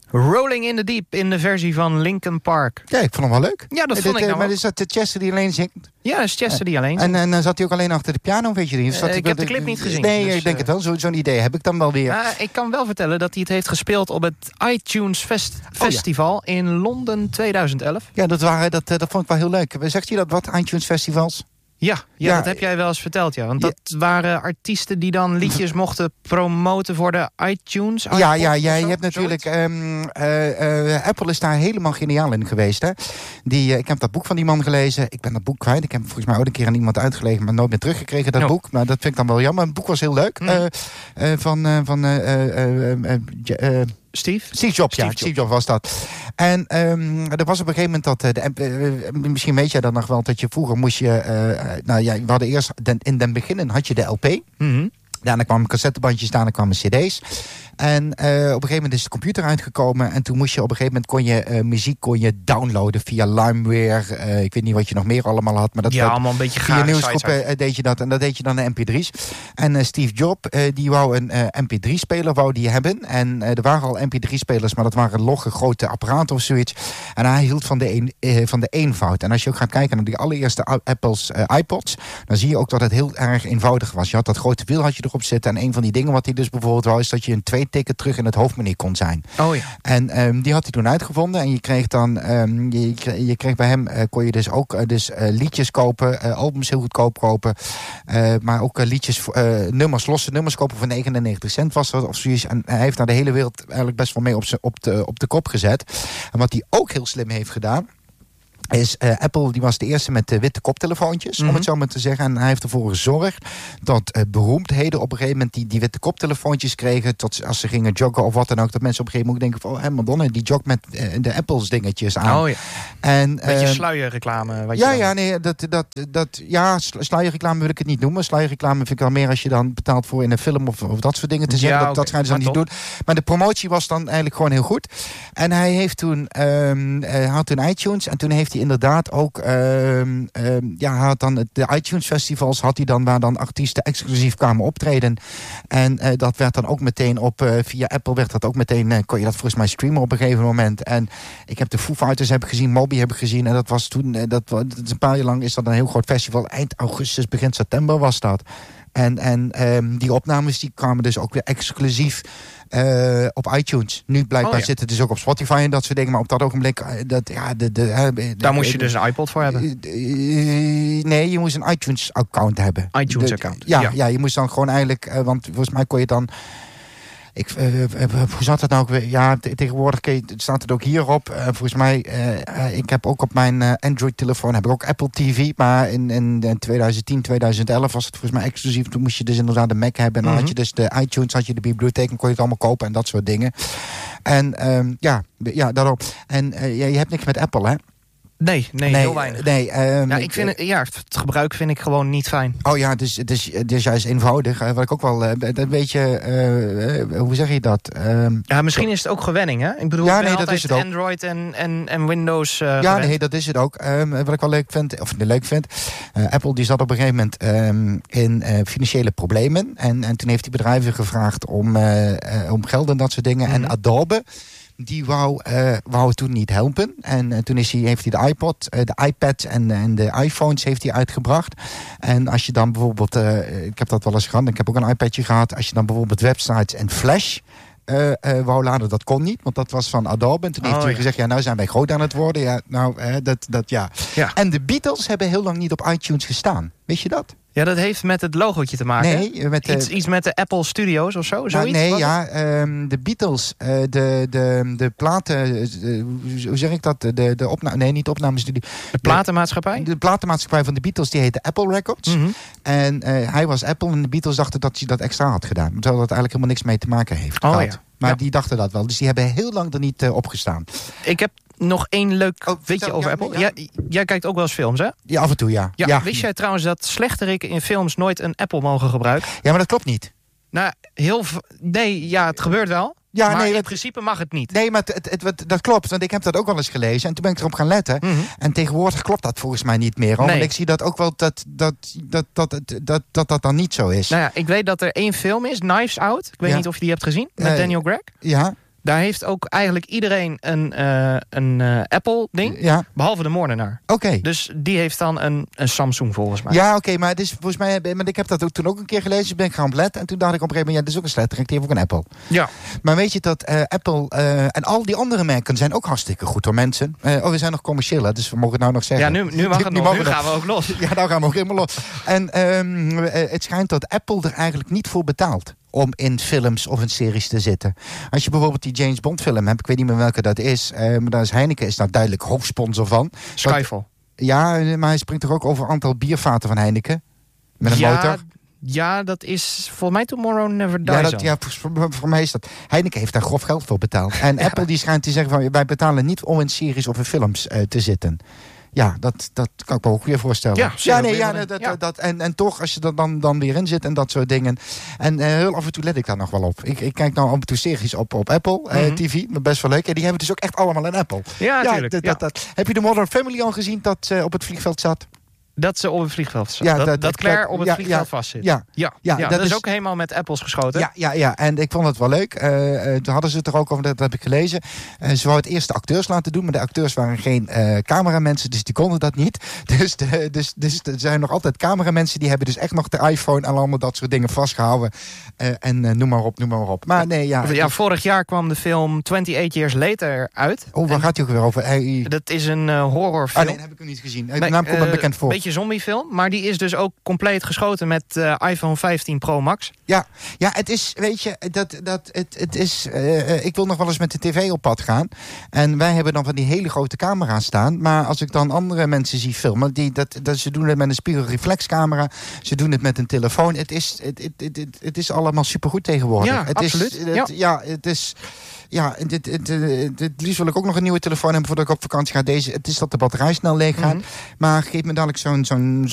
Rolling in the Deep in de versie van Linkin Park. Ja, ik vond hem wel leuk. Ja, dat vond ik nou Maar wel. is dat de Chester die alleen zingt? Ja, dat is Chester die alleen zingt. En zat hij ook alleen achter de piano, weet je niet? Ik heb de clip niet gezien. Nee, dus, ik denk het wel. Zo'n idee heb ik dan wel weer. Ik kan wel vertellen dat hij het heeft gespeeld op het iTunes Festival in Londen 2011. Ja, dat vond ik wel heel leuk. Zegt je dat wat, iTunes Festivals? Ja, dat heb jij wel eens verteld, ja. Want dat waren artiesten die dan liedjes mochten promoten voor de iTunes. Ja, je hebt natuurlijk... Apple is daar helemaal geniaal in geweest. Hè? Ik heb dat boek van die man gelezen. Ik ben dat boek kwijt. Ik heb volgens mij ook een keer aan iemand uitgelegen, maar nooit meer teruggekregen, dat boek. Maar dat vind ik dan wel jammer. Het boek was heel leuk. Steve Jobs, ja. Steve Jobs was dat. En er was op een gegeven moment dat... misschien weet jij dat nog wel, dat je vroeger moest je... we hadden eerst... In den beginnen had je de LP. Mm-hmm. Daarna kwamen cassettebandjes, daarna kwamen cd's. En op een gegeven moment is de computer uitgekomen. En toen moest je op een gegeven moment muziek downloaden via LimeWare. Ik weet niet wat je nog meer allemaal had. Maar dat, allemaal een beetje via nieuwsgroepen deed je dat. En dat deed je dan de mp3's. En Steve Jobs, die wou een mp3-speler hebben. En er waren al mp3-spelers, maar dat waren logge grote apparaten of zoiets. En hij hield van de eenvoud. En als je ook gaat kijken naar die allereerste Apple's iPods, dan zie je ook dat het heel erg eenvoudig was. Je had dat grote wiel had je erop zitten. En een van die dingen wat hij dus bijvoorbeeld wou, is dat je een 2-tikken terug in het hoofdmenu kon zijn. Oh ja. En die had hij toen uitgevonden. En je kreeg dan, je kreeg bij hem, kon je dus ook liedjes kopen, albums heel goedkoop kopen. Maar ook losse nummers kopen voor 99 cent was dat of zoiets. En hij heeft naar de hele wereld eigenlijk best wel mee op de kop gezet. En wat hij ook heel slim heeft gedaan, is Apple, die was de eerste met witte koptelefoontjes, om het zo maar te zeggen. En hij heeft ervoor gezorgd dat beroemdheden op een gegeven moment die witte koptelefoontjes kregen, tot als ze gingen joggen of wat dan ook, dat mensen op een gegeven moment denken van, Madonna, die jogt met de Apples dingetjes aan. Oh ja. En beetje sluierreclame. Sluierreclame wil ik het niet noemen. Sluierreclame vind ik wel meer als je dan betaalt voor in een film of dat soort dingen te zeggen. Ja, dat gaan ze dan niet doen. Maar de promotie was dan eigenlijk gewoon heel goed. En hij heeft had toen iTunes en toen heeft hij inderdaad ook had dan de iTunes festivals had hij dan waar dan artiesten exclusief kwamen optreden. En dat werd dan ook meteen via Apple werd dat ook meteen kon je dat volgens mij streamen op een gegeven moment. En ik heb de Foo Fighters gezien, Moby heb ik gezien en dat was toen dat is een paar jaar lang is dat een heel groot festival. Eind augustus, begin september was dat. En die opnames die kwamen dus ook weer exclusief op iTunes. Nu blijkbaar zit het dus ook op Spotify en dat soort dingen. Maar op dat ogenblik... Daar moest je dus een iPod voor hebben? Nee, je moest een iTunes-account hebben. iTunes-account? Ja, je moest dan gewoon eigenlijk... want volgens mij kon je dan... hoe zat het nou ook weer? Ja, tegenwoordig staat het ook hierop. Volgens mij, ik heb ook op mijn Android-telefoon heb ik ook Apple TV. Maar in 2010, 2011 was het volgens mij exclusief. Toen moest je dus inderdaad de Mac hebben. En dan had je dus de iTunes, had je de bibliotheek. En kon je het allemaal kopen en dat soort dingen. En daarop. En je hebt niks met Apple, hè? Nee, heel weinig. Ik vind het gebruik vind ik gewoon niet fijn. Oh ja, het is juist eenvoudig. Wat ik ook wel, dat weet je, hoe zeg je dat? Misschien is het ook gewenning, hè? Ik bedoel, dat is het ook. Android en Windows dat is het ook. Wat ik wel leuk vind, Apple die zat op een gegeven moment in financiële problemen. En toen heeft hij bedrijven gevraagd om geld en dat soort dingen. En Adobe, die wou toen niet helpen. En toen heeft hij de iPod, de iPad en de iPhones heeft hij uitgebracht. En als je dan bijvoorbeeld... ik heb dat wel eens gehad. Ik heb ook een iPadje gehad. Als je dan bijvoorbeeld websites en Flash wou laden, dat kon niet. Want dat was van Adobe. En toen heeft hij gezegd, nou zijn wij groot aan het worden. Ja. En de Beatles hebben heel lang niet op iTunes gestaan. Weet je dat? Ja, dat heeft met het logootje te maken. Nee, iets met de Apple Studios of zo? Zoiets? De Beatles, de platen, hoe zeg ik dat? Niet de opnamestudio. De platenmaatschappij? De platenmaatschappij van de Beatles, die heette Apple Records. Mm-hmm. En hij was Apple en de Beatles dachten dat hij dat extra had gedaan. Terwijl dat eigenlijk helemaal niks mee te maken heeft gehad. Maar die dachten dat wel. Dus die hebben heel lang er niet opgestaan. Ik heb nog één leuk weetje over Apple. Ja. Jij kijkt ook wel eens films, hè? Ja, af en toe, ja. Wist jij trouwens dat slechterikken in films nooit een Apple mogen gebruiken? Ja, maar dat klopt niet. Nou, het gebeurt wel. Ja, maar in principe mag het niet. Nee, maar dat klopt. Want ik heb dat ook wel eens gelezen. En toen ben ik erop gaan letten. Mm-hmm. En tegenwoordig klopt dat volgens mij niet meer. Want ik zie dat ook wel dat dan niet zo is. Nou ja, ik weet dat er één film is, Knives Out. Ik weet niet of je die hebt gezien. Met Daniel Craig. Ja. Daar heeft ook eigenlijk iedereen een Apple-ding. Ja. Behalve de moordenaar. Oké. Dus die heeft dan een Samsung volgens mij. Ja, oké, maar het is volgens mij... Maar ik heb dat toen ook een keer gelezen. Dus ben ik gaan letten. En toen dacht ik op een gegeven moment... Ja, dit is ook een sletterik. Die heeft ook een Apple. Ja. Maar weet je dat Apple... en al die andere merken zijn ook hartstikke goed door mensen. We zijn nog commercieel, hè, dus we mogen het nou nog zeggen. Ja, nu mag het nog. Nu gaan we ook los. Ja, nou gaan we ook helemaal los. En het schijnt dat Apple er eigenlijk niet voor betaalt om in films of in series te zitten. Als je bijvoorbeeld die James Bond film hebt, ik weet niet meer welke dat is, maar daar is Heineken daar duidelijk hoofdsponsor van. Skyfall. Ja, maar hij springt toch ook over een aantal biervaten van Heineken? Met een motor? Ja, dat is volgens mij Tomorrow Never Dies. Voor mij is dat... Heineken heeft daar grof geld voor betaald. En Apple die schijnt te zeggen van... wij betalen niet om in series of in films te zitten. Ja, dat kan ik me ook weer voorstellen. En toch, als je er dan weer in zit en dat soort dingen. En heel af en toe let ik daar nog wel op. Ik kijk nou af en toe series op Apple TV, maar best wel leuk. En die hebben dus ook echt allemaal een Apple. Ja, natuurlijk. Heb je de Modern Family al gezien dat op het vliegveld zat? Dat ze op het vliegveld zat. Ja, dat Claire op het vliegveld vastzit. Ja, dat is ook helemaal met Apples geschoten. Ja, en ik vond het wel leuk. Toen hadden ze het er ook over, dat heb ik gelezen. Ze wou het eerst de acteurs laten doen, maar de acteurs waren geen cameramensen, dus die konden dat niet. Dus er zijn nog altijd cameramensen, die hebben dus echt nog de iPhone en allemaal dat soort dingen vastgehouden. En noem maar op. Maar nee, ja. Vorig jaar kwam de film 28 Years Later uit. Oh, waar gaat hij ook weer over? Dat is een horrorfilm. Nee, dat heb ik hem niet gezien. De naam komt me bekend voor. Zombiefilm, maar die is dus ook compleet geschoten met iPhone 15 Pro Max. Ja, het is, weet je, het is... ik wil nog wel eens met de tv op pad gaan. En wij hebben dan van die hele grote camera's staan. Maar als ik dan andere mensen zie filmen, ze doen het met een spiegelreflexcamera, ze doen het met een telefoon. Het is allemaal supergoed tegenwoordig. Ja, absoluut. Het is... Ja, het liefst wil ik ook nog een nieuwe telefoon hebben voordat ik op vakantie ga. Het is dat de batterij snel leeg gaat. Maar geef me dadelijk zo'n